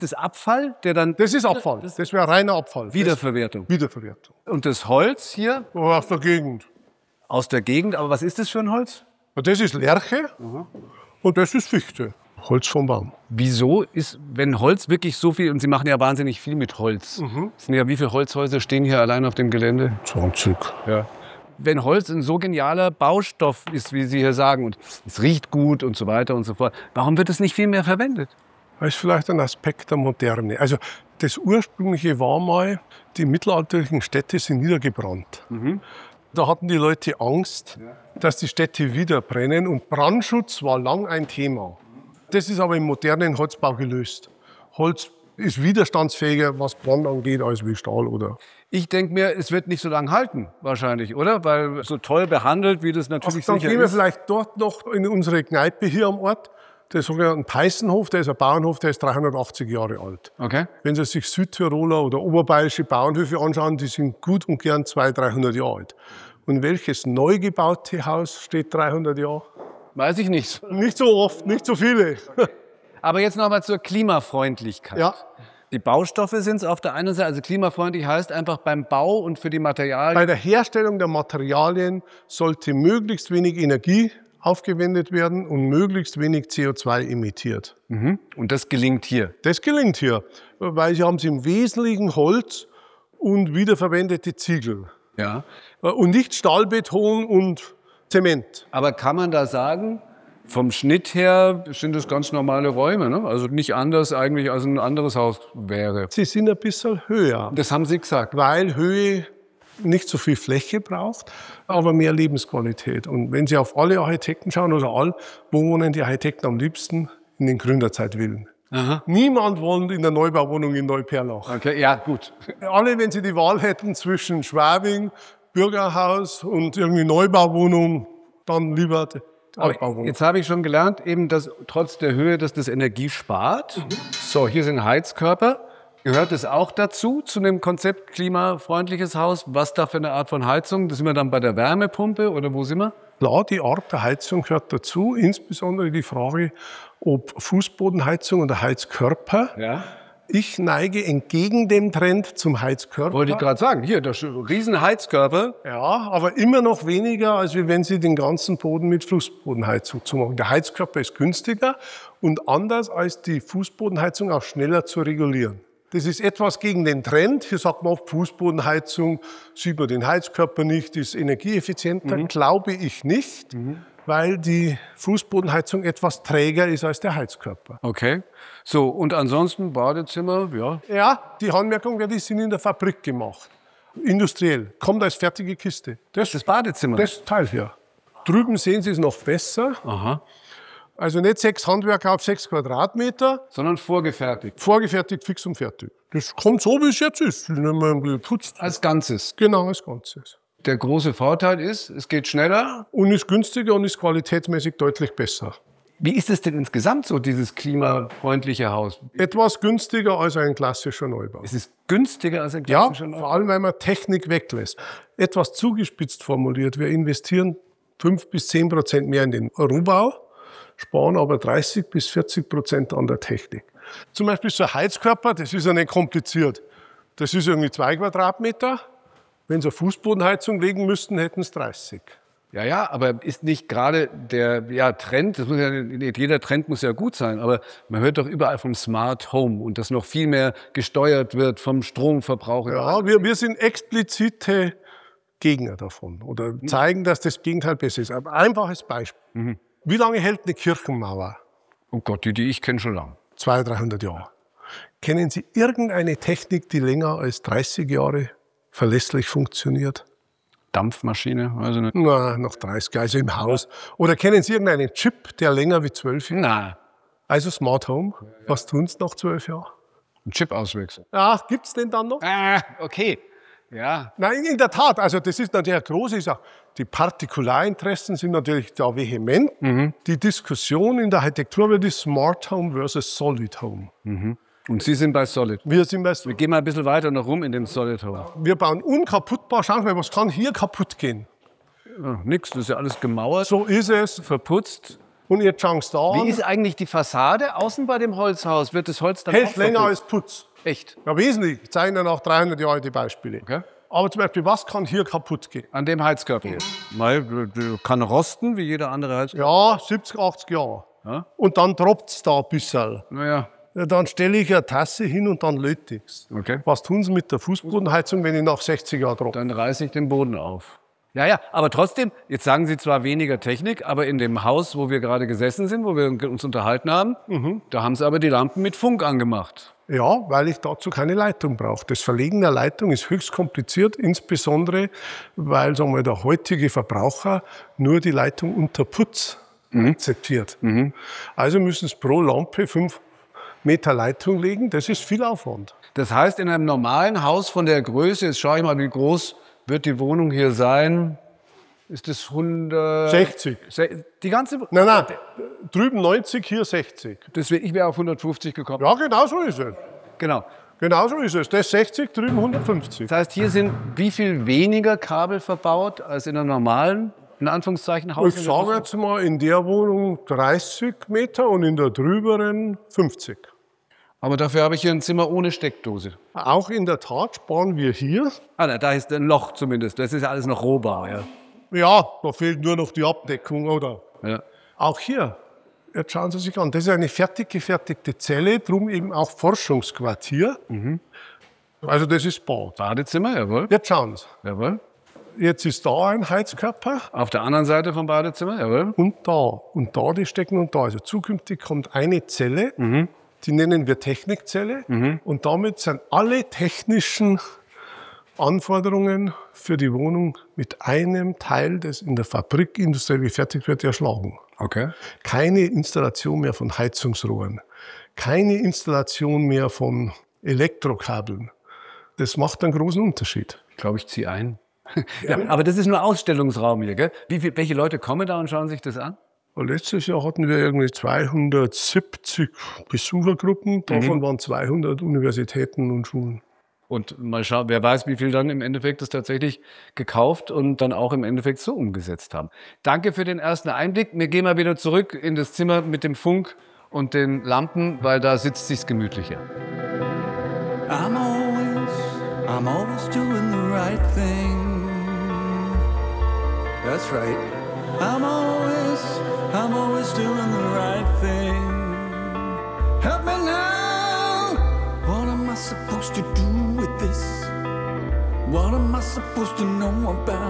das Abfall, der dann... Das ist Abfall. Das wäre reiner Abfall. Wiederverwertung. Wiederverwertung. Und das Holz hier? Aus der Gegend. Aus der Gegend. Aber was ist das für ein Holz? Das ist Lärche und das ist Fichte. Holz vom Baum. Wieso ist, wenn Holz wirklich so viel, und Sie machen ja wahnsinnig viel mit Holz. Es sind ja, wie viele Holzhäuser stehen hier allein auf dem Gelände? 20. Ja. Wenn Holz ein so genialer Baustoff ist, wie Sie hier sagen, und es riecht gut und so weiter und so fort, warum wird es nicht viel mehr verwendet? Das ist vielleicht ein Aspekt der Moderne. Also das Ursprüngliche war mal, die mittelalterlichen Städte sind niedergebrannt. Da hatten die Leute Angst, dass die Städte wieder brennen und Brandschutz war lang ein Thema. Das ist aber im modernen Holzbau gelöst. Holz ist widerstandsfähiger, was Brand angeht, als wie Stahl oder... Ich denke mir, es wird nicht so lange halten, wahrscheinlich, oder? Weil so toll behandelt, wie das natürlich Dann sicher gehen wir ist. vielleicht dort noch in unsere Kneipe hier am Ort. Der sogenannte Peißenhof, der ist ein Bauernhof, der ist 380 Jahre alt. Okay. Wenn Sie sich Südtiroler oder oberbayerische Bauernhöfe anschauen, die sind gut und gern 200, 300 Jahre alt. Und welches neu gebaute Haus steht 300 Jahre? Weiß ich nicht. Nicht so oft, nicht so viele. Aber jetzt noch mal zur Klimafreundlichkeit. Ja. Die Baustoffe sind es auf der einen Seite, also klimafreundlich heißt einfach beim Bau und für die Materialien. Bei der Herstellung der Materialien sollte möglichst wenig Energie aufgewendet werden und möglichst wenig CO2 emittiert. Und das gelingt hier. Das gelingt hier, weil Sie haben im Wesentlichen Holz und wiederverwendete Ziegel. Ja. Und nicht Stahlbeton und Zement. Aber kann man da sagen, vom Schnitt her sind das ganz normale Räume, ne? Also nicht anders eigentlich, als ein anderes Haus wäre. Sie sind ein bisschen höher, Das haben Sie gesagt. weil Höhe nicht so viel Fläche braucht, aber mehr Lebensqualität. Und wenn Sie auf alle Architekten schauen, oder all, wo wohnen die Architekten am liebsten? In den Gründerzeitvillen. Niemand wohnt in der Neubauwohnung in Neuperlach. Okay, ja, gut. Alle, wenn sie die Wahl hätten zwischen Schwabing, Bürgerhaus und irgendwie Neubauwohnung, dann lieber die Altbauwohnung. Jetzt habe ich schon gelernt, eben, dass trotz der Höhe, dass das Energie spart. So, hier sind Heizkörper. Gehört es auch dazu, zu dem Konzept klimafreundliches Haus? Was da für eine Art von Heizung? Das sind wir dann bei der Wärmepumpe oder wo sind wir? Klar, die Art der Heizung gehört dazu, insbesondere die Frage, ob Fußbodenheizung oder Heizkörper. Ja. Ich neige entgegen dem Trend zum Heizkörper. Wollte ich gerade sagen. Hier, der riesen Heizkörper. Ja, aber immer noch weniger, als wenn Sie den ganzen Boden mit Fußbodenheizung zumachen. Der Heizkörper ist günstiger und anders als die Fußbodenheizung auch schneller zu regulieren. Das ist etwas gegen den Trend. Hier sagt man oft, Fußbodenheizung, sieht man den Heizkörper nicht, ist energieeffizienter. Glaube ich nicht, weil die Fußbodenheizung etwas träger ist als der Heizkörper. Okay. So, und ansonsten Badezimmer, ja. Ja, die Handmerkung, die sind in der Fabrik gemacht. Industriell. Kommt als fertige Kiste. Das Badezimmer. Das Teil hier. Drüben sehen Sie es noch besser. Aha. Also nicht 6 Handwerker auf 6 Quadratmeter, Sondern vorgefertigt. vorgefertigt, fix und fertig. Das kommt so, wie es jetzt ist. Das ist nicht mehr geputzt. Als Ganzes. Genau, als Ganzes. Der große Vorteil ist, es geht schneller. Und ist günstiger und ist qualitätsmäßig deutlich besser. Wie ist es denn insgesamt so, dieses klimafreundliche Haus? Etwas günstiger als ein klassischer Neubau. Es ist günstiger als ein Ja, klassischer Neubau. vor allem, weil man Technik weglässt. Etwas zugespitzt formuliert. Wir investieren 5-10% mehr in den Rohbau, sparen aber 30-40% an der Technik. Zum Beispiel so ein Heizkörper, das ist ja nicht kompliziert. Das ist irgendwie 2 Quadratmeter. Wenn Sie eine Fußbodenheizung legen müssten, hätten es 30. Ja, ja, aber ist nicht gerade der Trend, das muss ja, nicht jeder Trend muss ja gut sein, aber man hört doch überall vom Smart Home und dass noch viel mehr gesteuert wird vom Stromverbrauch. Ja, wir sind explizite Gegner davon oder zeigen, dass das Gegenteil besser ist. Ein einfaches Beispiel. Wie lange hält eine Kirchenmauer? Oh Gott, die ich kenne schon lange. 200, 300 Jahre. Kennen Sie irgendeine Technik, die länger als 30 Jahre verlässlich funktioniert? Dampfmaschine, weiß ich nicht. Na, noch 30, also im Haus. Oder kennen Sie irgendeinen Chip, der länger wie 12 Jahre? Na, Also Smart Home. Was tun Sie nach 12 Jahren? ein Chip auswechseln. Ja, gibt es den dann noch? Okay. Ja. Nein, in der Tat. Also das ist natürlich eine große Sache. Die Partikularinteressen sind natürlich da vehement. Die Diskussion in der Architektur wird die Smart Home versus Solid Home. Und Sie sind bei Solid. Wir sind bei Wir gehen mal ein bisschen weiter noch rum in den Solid Home. Wir bauen unkaputtbar. Schauen Sie mal, was kann hier kaputt gehen? Ja, nix, das ist ja alles gemauert, So ist es. verputzt. Und jetzt schauen Sie da Wie an. ist eigentlich die Fassade außen bei dem Holzhaus? Wird das Holz dann Hält auch länger verputzt? als Putz. Echt? Ja, wesentlich. Ich zeige Ihnen nach 300 Jahren die Beispiele. Okay. Aber zum Beispiel, was kann hier kaputt gehen? An dem Heizkörper hier. Weil, kann rosten, wie jeder andere Heizkörper. Ja, 70, 80 Jahre. Ja. Und dann tropft es da ein bisschen. Naja, Ja, dann stelle ich eine Tasse hin und dann löte ich es. okay. Was tun Sie mit der Fußbodenheizung, wenn ich nach 60 Jahren tropfe? Dann reiße ich den Boden auf. Ja, ja, aber trotzdem, jetzt sagen Sie zwar weniger Technik, aber in dem Haus, wo wir gerade gesessen sind, wo wir uns unterhalten haben, da haben Sie aber die Lampen mit Funk angemacht. Ja, weil ich dazu keine Leitung brauche. Das Verlegen der Leitung ist höchst kompliziert, insbesondere weil sagen wir, der heutige Verbraucher nur die Leitung unter Putz akzeptiert. Also müssen Sie pro Lampe 5 Meter Leitung legen. Das ist viel Aufwand. Das heißt, in einem normalen Haus von der Größe, jetzt schaue ich mal, wie groß wird die Wohnung hier sein, ist das 100... 60. Die ganze... Nein, drüben 90, hier 60. Deswegen, ich wäre auf 150 gekommen. Ja, genau so ist es. Genau. Genau so ist es. Das 60, drüben 150. Das heißt, hier sind wie viel weniger Kabel verbaut als in einem normalen, in Anführungszeichen, Haus? Ich sage jetzt mal, in der Wohnung 30 Meter und in der drüberen 50. Aber dafür habe ich hier ein Zimmer ohne Steckdose. Auch in der Tat sparen wir hier. Ah, da ist ein Loch zumindest. Das ist ja alles noch Rohbau. Ja. Ja, da fehlt nur noch die Abdeckung, oder? Ja. Auch hier, jetzt schauen Sie sich an, das ist eine fertig gefertigte Zelle, drum eben auch Forschungsquartier. Also das ist Bad. Badezimmer, jawohl. Jetzt schauen Sie, Jawohl. jetzt ist da ein Heizkörper Auf der anderen Seite vom Badezimmer, jawohl. und da die stecken und da. Also zukünftig kommt eine Zelle, die nennen wir Technikzelle und damit sind alle technischen Anforderungen für die Wohnung mit einem Teil, das in der Fabrik industriell gefertigt wird, erschlagen. Okay. Keine Installation mehr von Heizungsrohren, keine Installation mehr von Elektrokabeln. Das macht einen großen Unterschied. Ich glaube, ich ziehe ein. Ja, aber das ist nur Ausstellungsraum hier, gell? Welche Leute kommen da und schauen sich das an? Und letztes Jahr hatten wir irgendwie 270 Besuchergruppen, davon waren 200 Universitäten und Schulen. Und mal schauen, wer weiß, wie viel dann im Endeffekt das tatsächlich gekauft und dann auch im Endeffekt so umgesetzt haben. Danke für den ersten Einblick. Wir gehen mal wieder zurück in das Zimmer mit dem Funk und den Lampen, weil da sitzt sich's gemütlicher. I'm always doing the right thing. That's right. I'm always doing the right thing. Help me now. What am I supposed to do with this? What am I supposed to know about